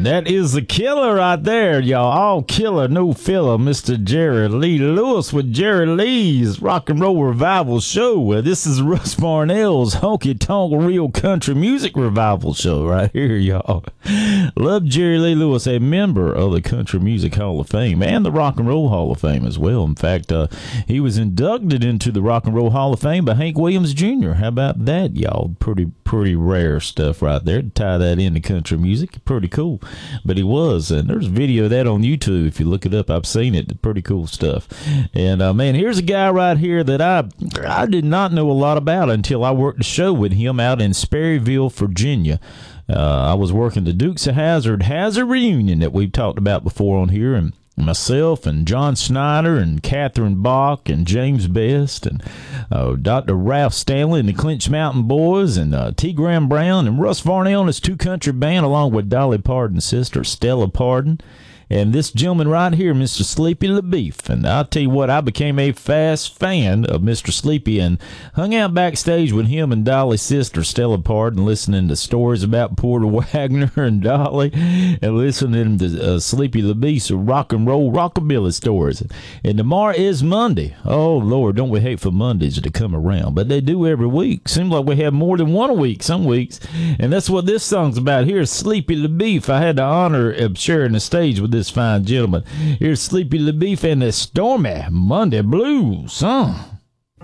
That is the killer right there, y'all. All killer, no filler, Mr. Jerry Lee Lewis with Jerry Lee's Rock and Roll Revival Show. This is Russ Farnell's Honky Tonk Real Country Music Revival Show right here, y'all. Love Jerry Lee Lewis, a member of the Country Music Hall of Fame and the Rock and Roll Hall of Fame as well. In fact, he was inducted into the Rock and Roll Hall of Fame by Hank Williams Jr. How about that, y'all? Pretty rare stuff right there to tie that into country music. Pretty cool. But he was, and there's a video of that on YouTube. If you look it up, I've seen it. Pretty cool stuff. And man, here's a guy right here that I did not know a lot about until I worked a show with him out in Sperryville, Virginia. I was working the Dukes of Hazzard reunion that we've talked about before on here, and myself and John Snyder and Catherine Bach and James Best and Dr. Ralph Stanley and the Clinch Mountain Boys and T. Graham Brown and Russ Farnell and his two country band, along with Dolly Parton's sister, Stella Parton. And this gentleman right here, Mr. Sleepy LaBeef. And I'll tell you what, I became a fast fan of Mr. Sleepy and hung out backstage with him and Dolly's sister, Stella Parton, listening to stories about Porter Wagner and Dolly, and listening to Sleepy LaBeef's rock and roll rockabilly stories. And tomorrow is Monday. Oh, Lord, don't we hate for Mondays to come around? But they do every week. Seems like we have more than one a week some weeks. And that's what this song's about. Here's Sleepy LaBeef. I had the honor of sharing the stage with this fine gentleman. Here's Sleepy LaBeef and the Stormy Monday Blues. That's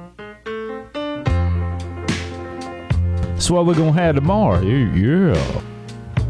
what we're gonna have tomorrow. Yeah.